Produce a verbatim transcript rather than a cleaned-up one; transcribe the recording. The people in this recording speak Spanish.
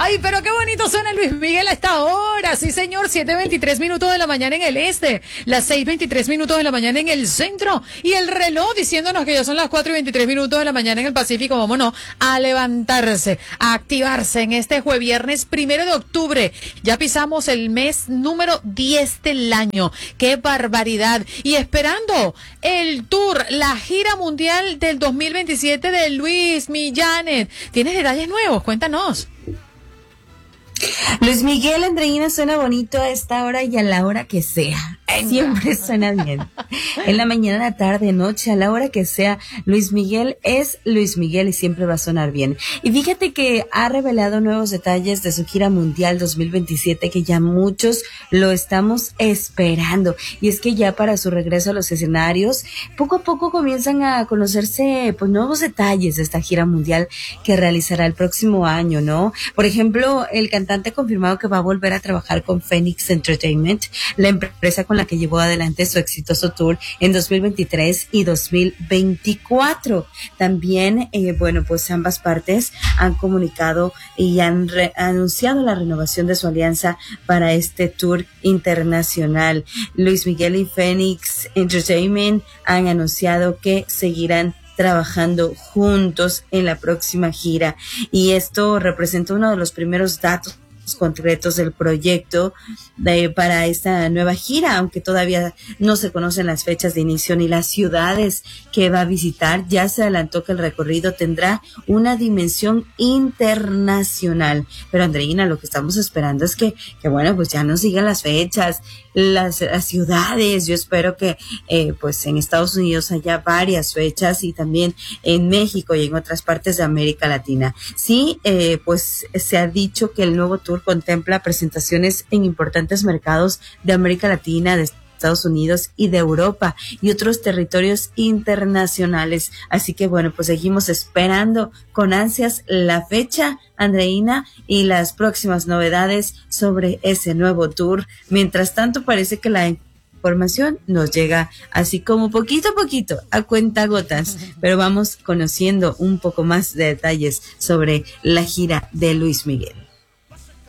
Ay, pero qué bonito suena Luis Miguel a esta hora. Sí, señor, siete veintitrés minutos de la mañana en el este, las seis veintitrés minutos de la mañana en el centro, y el reloj diciéndonos que ya son las cuatro y veintitrés minutos de la mañana en el Pacífico. Vámonos a levantarse, a activarse en este jueves viernes primero de octubre. Ya pisamos el mes número diez del año. ¡Qué barbaridad! Y esperando el tour, la gira mundial del dos mil veintisiete de Luis Millanes. ¿Tienes detalles nuevos? Cuéntanos. Luis Miguel, Andreina, suena bonito a esta hora y a la hora que sea. Siempre suena bien. En la mañana, la tarde, noche, a la hora que sea, Luis Miguel es Luis Miguel y siempre va a sonar bien. Y fíjate que ha revelado nuevos detalles de su gira mundial dos mil veintisiete que ya muchos lo estamos esperando. Y es que ya para su regreso a los escenarios, poco a poco comienzan a conocerse pues nuevos detalles de esta gira mundial que realizará el próximo año, ¿no? Por ejemplo, el cantante ha confirmado que va a volver a trabajar con Phoenix Entertainment, la empresa con la que llevó adelante su exitoso tour en dos mil veintitrés y dos mil veinticuatro. También, eh, bueno, pues ambas partes han comunicado y han re- anunciado la renovación de su alianza para este tour internacional. Luis Miguel y Phoenix Entertainment han anunciado que seguirán trabajando juntos en la próxima gira, y esto representa uno de los primeros datos concretos del proyecto de, para esta nueva gira, aunque todavía no se conocen las fechas de inicio ni las ciudades que va a visitar. Ya se adelantó que el recorrido tendrá una dimensión internacional. Pero Andreina, lo que estamos esperando es que, que bueno, pues ya nos sigan las fechas, las, las ciudades. Yo espero que eh, pues en Estados Unidos haya varias fechas, y también en México y en otras partes de América Latina. Sí, eh, pues se ha dicho que el nuevo tour contempla presentaciones en importantes mercados de América Latina, de Estados Unidos y de Europa y otros territorios internacionales. Así que bueno, pues seguimos esperando con ansias la fecha, Andreina, y las próximas novedades sobre ese nuevo tour. Mientras tanto, parece que la información nos llega así como poquito a poquito, a cuentagotas, pero vamos conociendo un poco más de detalles sobre la gira de Luis Miguel.